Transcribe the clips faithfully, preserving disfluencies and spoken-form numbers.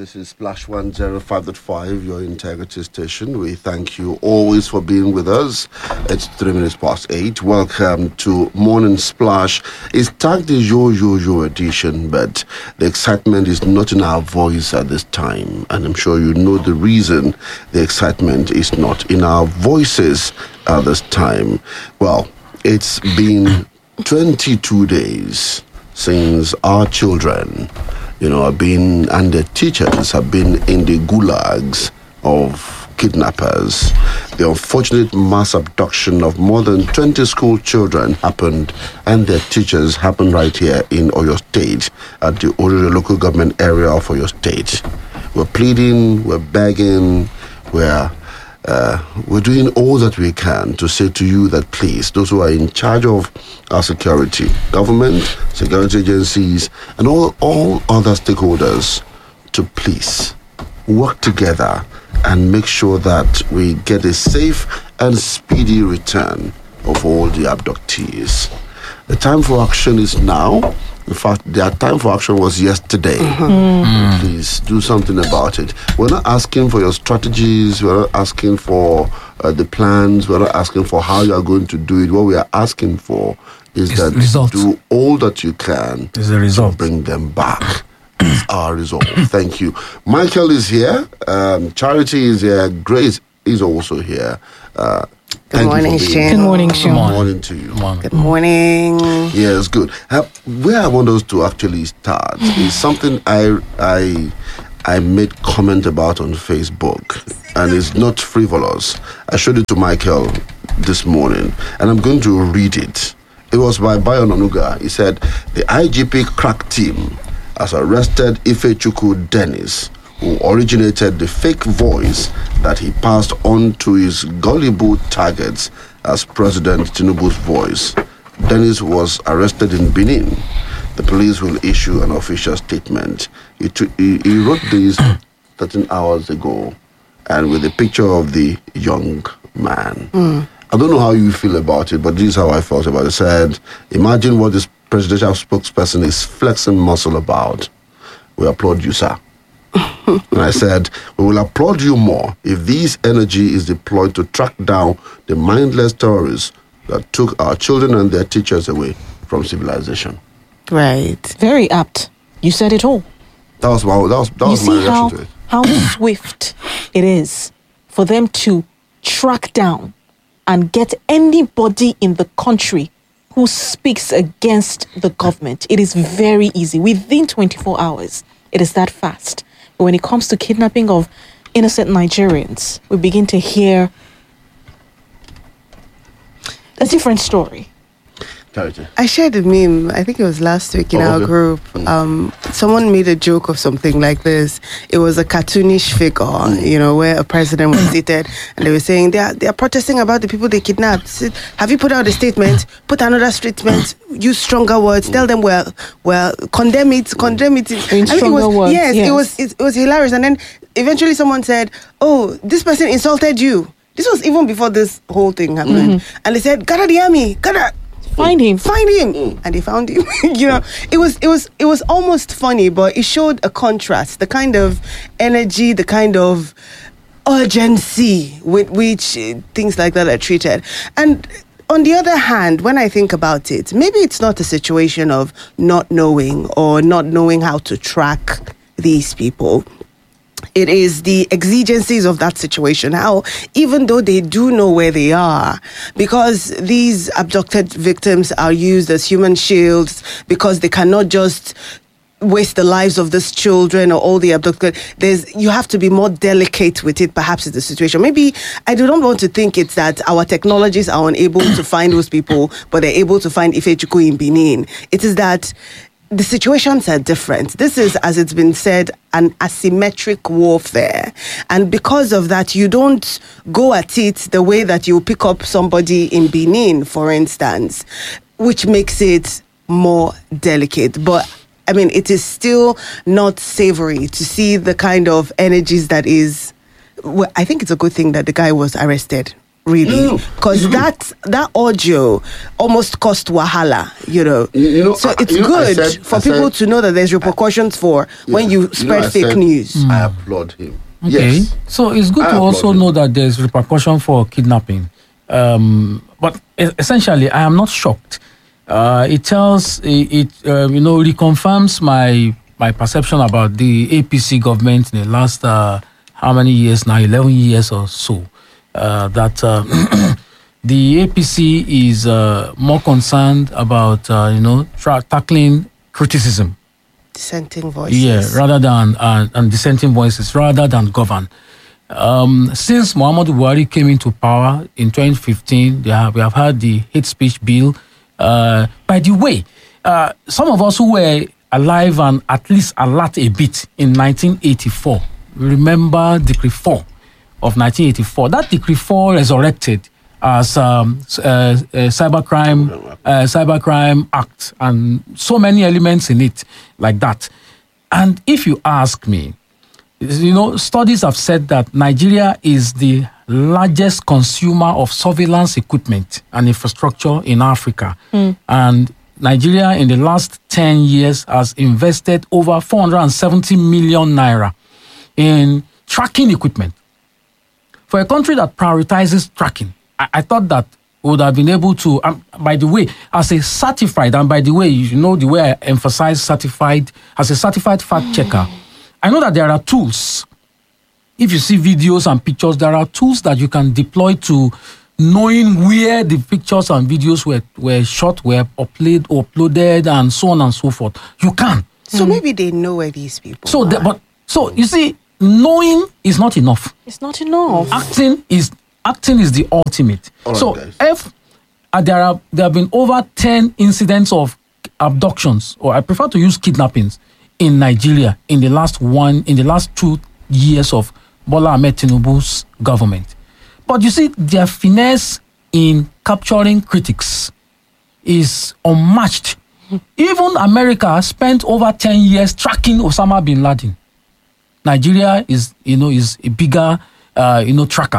This is Splash one oh five point five, your integrity station. We thank you always for being with us. It's three minutes past eight. Welcome to Morning Splash. It's tagged the Yo Yo Yo edition, but the excitement is not in our voice at this time. And I'm sure you know the reason the excitement is not in our voices at this time. Well, it's been twenty-two days since our children, you know, have been, and the teachers have been in the gulags of kidnappers. The unfortunate mass abduction of more than twenty school children happened, and their teachers happened right here in Oyo State, at the Orire local government area of Oyo State. We're pleading, we're begging, we're Uh, we're doing all that we can to say to you that please, those who are in charge of our security, government, security agencies, and all, all other stakeholders, to please work together and make sure that we get a safe and speedy return of all the abductees. The time for action is now. In fact, their time for action was yesterday. Mm-hmm. Please do something about it. We're not asking for your strategies. We're not asking for uh, the plans. We're not asking for how you are going to do it. What we are asking for is it's that result. do all that you can it's the result. to bring them back. It's our resolve. Thank you. Michael is here. Um, Charity is here. Grace is also here. Uh, Good morning, Shane. Good morning, Shane. Good morning to you. Good morning. Yes, good. Uh, where I want us to actually start is something I I I made comment about on Facebook, and it's not frivolous. I showed it to Michael this morning, and I'm going to read it. It was by Bayo Onanuga. He said, the I G P crack team has arrested Ifechukwu Dennis, who originated the fake voice that he passed on to his gullible targets as President Tinubu's voice. Dennis was arrested in Benin. The police will issue an official statement. He, t- he, he wrote this thirteen hours ago, and with a picture of the young man. Mm. I don't know how you feel about it, but this is how I felt about it. I said, imagine what this presidential spokesperson is flexing muscle about. We applaud you, sir. And I said, we will applaud you more if this energy is deployed to track down the mindless terrorists that took our children and their teachers away from civilization. Right. Very apt. You said it all. That was my, that was, that you was my see reaction how, to it. how swift it is for them to track down and get anybody in the country who speaks against the government. It is very easy. Within twenty-four hours, it is that fast. But when it comes to kidnapping of innocent Nigerians, we begin to hear a different story. I shared a meme, I think it was last week in oh, our okay. group. Um, someone made a joke of something like this. It was a cartoonish figure, mm. you know, where a president was seated and they were saying they are, they are protesting about the people they kidnapped. Said, have you put out a statement? Put another statement. Use stronger words. Mm. Tell them, well, well, condemn it, condemn it. In I mean, stronger it was, words. Yes, yes, it was it, it was hilarious. And then eventually someone said, oh, this person insulted you. This was even before this whole thing happened. Mm-hmm. And they said, gather the army, gather. Find him. Find him. Mm. And they found him. you know, it was it was it was almost funny, but it showed a contrast, the kind of energy, the kind of urgency with which uh, things like that are treated. And on the other hand, when I think about it, maybe it's not a situation of not knowing or not knowing how to track these people. It is the exigencies of that situation. How, even though they do know where they are, because these abducted victims are used as human shields, because they cannot just waste the lives of these children or all the abducted, there's you have to be more delicate with it, perhaps, in the situation. Maybe I do not want to think it's that our technologies are unable to find those people, but they're able to find Ifechukwu in Benin. It is that the situations are different. This is, as it's been said, an asymmetric warfare. And because of that, you don't go at it the way that you pick up somebody in Benin, for instance, which makes it more delicate. But I mean, it is still not savory to see the kind of energies that is. Well, I think it's a good thing that the guy was arrested. really, because that that audio almost cost wahala, you know. You, you know so I, it's you know, good said, for I people said, to know that there's repercussions for yeah, when you spread you know, fake said, news. Mm. I applaud him. Okay, Yes. so it's good I to also applaud know him. that there's repercussion for kidnapping. Um, but e- essentially, I am not shocked. Uh, it tells, it, it uh, you know, reconfirms my my perception about the A P C government in the last uh, how many years now, eleven years or so. Uh, that uh, the A P C is uh, more concerned about uh, you know tra- tackling criticism. Dissenting voices. Yeah, rather than uh, and dissenting voices, rather than govern. Um, since Muhammadu Buhari came into power in twenty fifteen, they have, we have had the hate speech bill. Uh, by the way, uh, some of us who were alive and at least alert a bit in nineteen eighty-four remember Decree four of nineteen eighty-four. That Decree four resurrected as um, uh, uh, cybercrime, uh, cybercrime act, and so many elements in it like that. And if you ask me, you know, studies have said that Nigeria is the largest consumer of surveillance equipment and infrastructure in Africa. Mm. And Nigeria in the last ten years has invested over four hundred seventy million naira in tracking equipment. For a country that prioritizes tracking, I, I thought that we would have been able to, um, by the way, as a certified, and by the way, you know the way I emphasize certified, as a certified fact checker, I know that there are tools. If you see videos and pictures, there are tools that you can deploy to knowing where the pictures and videos were, were shot, were upload, uploaded, and so on and so forth. You can. So mm. maybe they know where these people so are. The, but so you see, knowing is not enough. It's not enough. Acting is acting is the ultimate. All right, so guys. if uh, there are there have been over ten incidents of abductions, or I prefer to use kidnappings, in Nigeria in the last one in the last two years of Bola Ahmed Tinubu's government. But you see, their finesse in capturing critics is unmatched. Even America spent over ten years tracking Osama bin Laden. Nigeria is, you know, is a bigger, uh, you know, tracker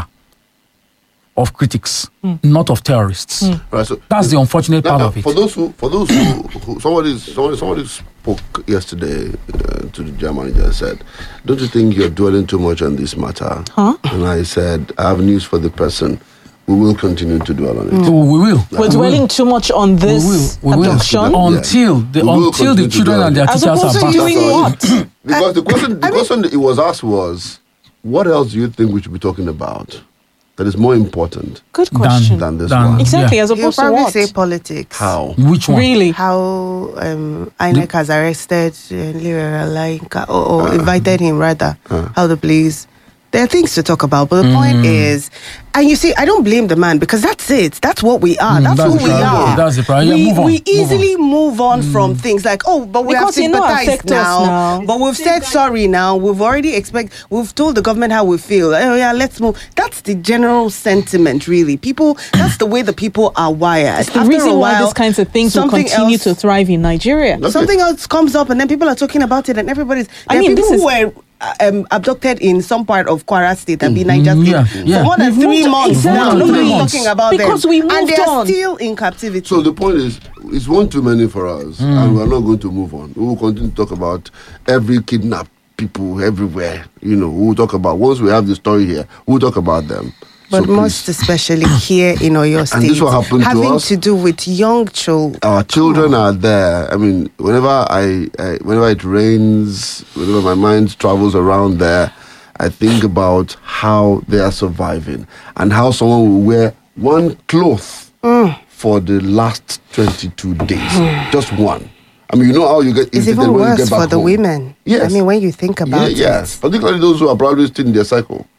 of critics, mm. not of terrorists. Mm. Right, so that's the unfortunate now, part now, of it. For those who, for those who, who somebody, somebody, somebody spoke yesterday uh, to the general manager and said, "Don't you think you're dwelling too much on this matter?" Huh? And I said, "I have news for the person. We will continue to dwell on it." Mm. Oh, we will. We're we dwelling will. too much on this we will. We abduction will. Until the We will until the continue to children dwell and their on it. As teachers opposed are to back. doing what? Because the question, the question that it was asked was, "What else do you think we should be talking about that is more important Good question. than this Than- one?" Exactly, Yeah. as He'll opposed to probably what? say politics. How? Which one? Really? How um, I N E C has arrested uh, Lira Lainka, or, or invited him rather. Uh. How the police. There are things to talk about, but the point is, and you see, I don't blame the man because that's it. That's what we are. Mm, that's, that's who the we problem. are. That's the problem. Yeah, we move on. we Move easily move on, from things like, oh, but we Because have you know sympathized affect us now, now. but we've said sorry now. We've already expect. We've told the government how we feel. Oh yeah, let's move. That's the general sentiment, really. People. That's the way the people are wired. It's the After reason a why while, these kinds of things will something continue else- to thrive in Nigeria. Okay. Something else comes up and then people are talking about it and everybody's. I There mean, are people this who were uh, um, abducted in some part of Kwara State and be Niger State yeah, yeah. for more than We've three moved- months now. exactly. Nobody's Three months. talking about Because them. we and moved they are on. still in captivity. So the point is, it's one too many for us, and we're not going to move on. We will continue to talk about every kidnapped people everywhere. You know, we'll talk about, once we have the story here, we'll talk about them. but So most please, especially here in Oyo State, this what happened to having us? to do with young children. our children are there. I mean, whenever I, I, whenever it rains, whenever my mind travels around there, I think about how they are surviving and how someone will wear one cloth for the last twenty-two days, just one. I mean, you know how you get It's irritated even when you worse get back for the home. women. Yes. I mean, when you think Yeah, about yes, it. particularly those who are probably still in their cycle.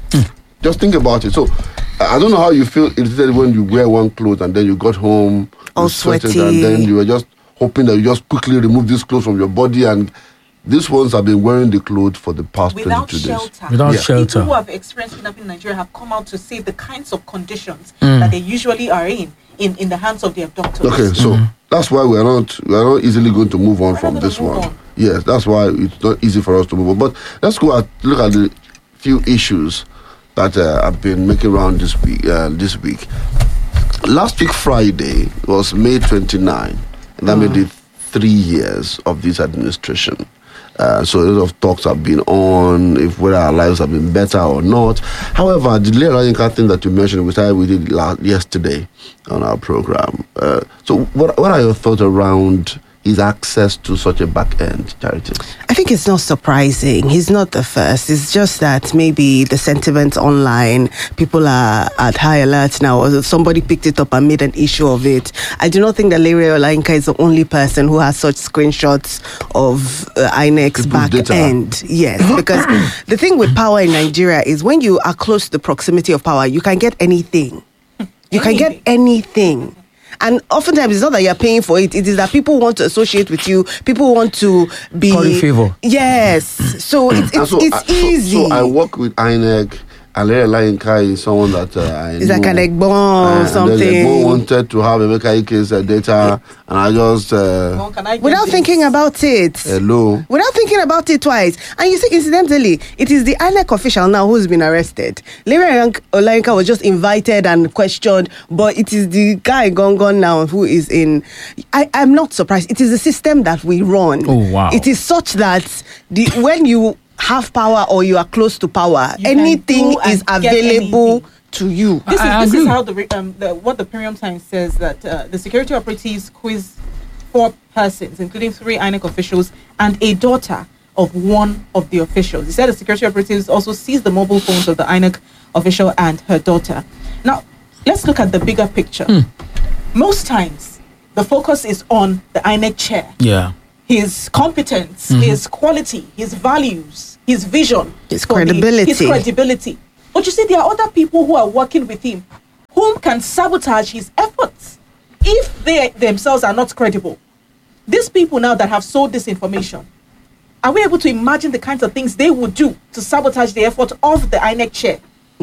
Just think about it. So, I don't know how you feel irritated when you wear one clothes and then you got home, All you sweated, sweaty. and then you were just hoping that you just quickly remove this clothes from your body. And these ones have been wearing the clothes for the past without twenty-two days. shelter. Without Yeah. shelter. People who have experienced kidnapping in Nigeria have come out to say the kinds of conditions that they usually are in, in, in the hands of the abductors. Okay, so that's why we're not we're not easily going to move on We're from not gonna this move one. on. Yes, that's why it's not easy for us to move on. But let's go at look at the few issues that uh, have been making around this week. Uh, this week, last week Friday was May twenty-ninth, and that made it three years of this administration. Uh, so a lot of talks have been on if whether our lives have been better or not. However, the Leah Olayinka thing that you mentioned, we started with it last, yesterday on our program. Uh, so what what are your thoughts around his access to such a back end, Charity? I think it's not surprising. He's not the first. It's just that maybe the sentiment online, people are at high alert now, or somebody picked it up and made an issue of it. I do not think that Larry Olayinka is the only person who has such screenshots of uh, I N E C's People's back data. end. Yes, because the thing with power in Nigeria is when you are close to the proximity of power, you can get anything. You can get anything. And oftentimes it's not that you're paying for it. It is that people want to associate with you. People want to be... Curry favor. Yes. So it's, And it's, so, it's I, so- easy. So, I work with I N E C, and Larry Olayinka is someone that uh, I It's know. like an Egbon or And then something. Egbon wanted to have Emeka Ike's uh, data, and I just... Uh, Well, can I get Without this? thinking about it. hello. Without thinking about it twice. And you see, incidentally, it is the I N E C official now who's been arrested. Larry Olayinka was just invited and questioned, but it is the guy gone gone now who is in... I, I'm not surprised. It is the system that we run. Oh, wow. It is such that the when you have power or you are close to power, You can anything do and is get available anything. to you. This is I this agree. is how the, re- um, the what the Premium Times says that uh, the security operatives quiz four persons, including three I N E C officials and a daughter of one of the officials. He said the security operatives also seized the mobile phones of the I N E C official and her daughter. Now, let's look at the bigger picture. Most times, the focus is on the I N E C chair. Yeah. His competence, his quality, his values, his vision, His for the- credibility. his credibility. But you see, there are other people who are working with him, whom can sabotage his efforts if they themselves are not credible. These people now that have sold this information, are we able to imagine the kinds of things they would do to sabotage the effort of the I N E C chair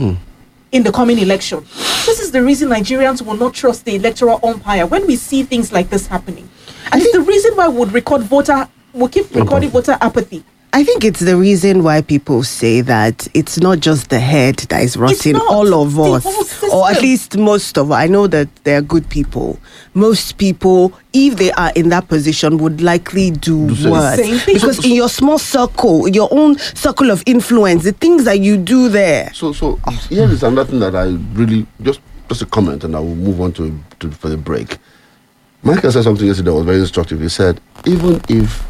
in the coming election? This is the reason Nigerians will not trust the electoral umpire when we see things like this happening. And it's the reason why we would record voter, we'll keep recording voter apathy. I think it's the reason why people say that it's not just the head that is rotting, not. all of The us, whole system. or at least most of us. I know that they're good people. Most people, if they are in that position, would likely do same. worse. Same thing. Because in your small circle, your own circle of influence, the things that you do there. So, so here is another thing that I really just just a comment, and I will move on to, to for the break. Michael said something yesterday that was very instructive. He said, even if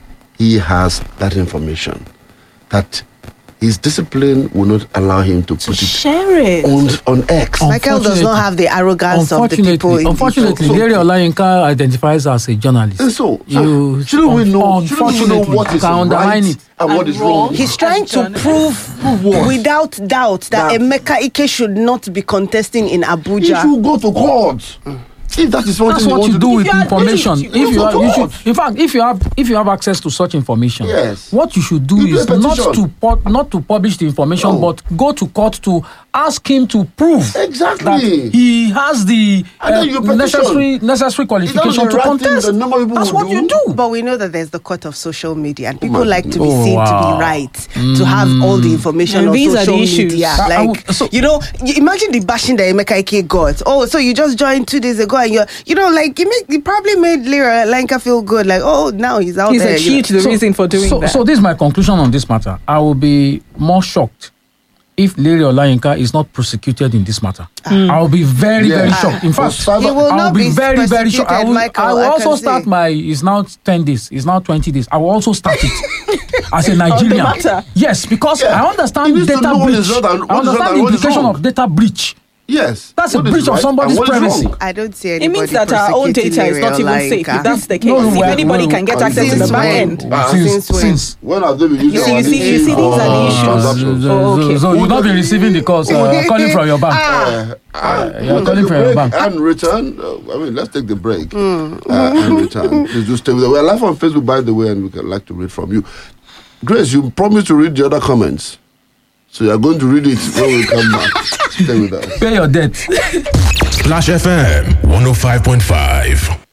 he has that information, that his discipline will not allow him to To put it share it. on on X. Michael does not have the arrogance of the people. in Unfortunately, So- Larry Olayinka identifies as a journalist. And so, so You- shouldn't we know? Shouldn't we know unfortunately, what is can undermine right it. and what And is wrong? wrong. He's trying to And prove what? without doubt that, That- Emeka Ike should not be contesting in He Abuja. should go to court. If that is something That's he what wants you to do If with you are information. rich, you If you go are, to you court. should, in fact, if you have if you have access to such information, Yes. what you should do You do is a not petition. to pu- not to publish the information, No. but go to court to ask him to prove Exactly. that he has the And then uh, you petition. necessary necessary qualification the to right thing contest. the number of people That's will what you do. do. But we know that there's the court of social media, and people my like to be goodness. seen Oh, to wow. be right, to have all the information And on these are social the issues. media. I- I Like, would- so- you know, you imagine the bashing that Emeka Ike got. Oh, so you just joined two days ago, and you're, you know, like, you, make, you probably made Larry Olayinka feel good. Like, oh, now he's out He's there. you know. achieved the reason for doing so, that. So this is my conclusion on this matter. I will be more shocked if Larry Olayinka is not prosecuted in this matter. I will be very, Yeah. very shocked. In Ah. fact, Well, He will I will not be be very, very shocked. I prosecuted, will, Michael, I will I also can start see. my, it's now ten days, it's now twenty days. I will also start it as a Nigerian. matter. Yes, because Yeah. I He understand needs to data know what breach. is right and- I what is right understand and the what is implication wrong. of data breach. Yes. That's a What is breach of right somebody's and what is privacy. wrong? I don't see It anybody means that our own prosecuting data is not Larry even safe. Olayinka. If that's the case, No, if well, anybody well, can get well, access to since the back when? end, Ah, since, since when? since When have they been using You see- our you see- you data see these are the for issues. transactions? So, Oh, okay. so you will not be receiving the calls uh, calling from your bank. Uh, uh, you're we'll calling take from a your break bank. and return. Uh, I mean, let's take the break uh, and return. Please do stay with us. We're live on Facebook, by the way, and we can like to read from you. Grace, you promised to read the other comments, so you're going to read it when we come back. Stay with us. Pay your debt. Splash F M one oh five point five.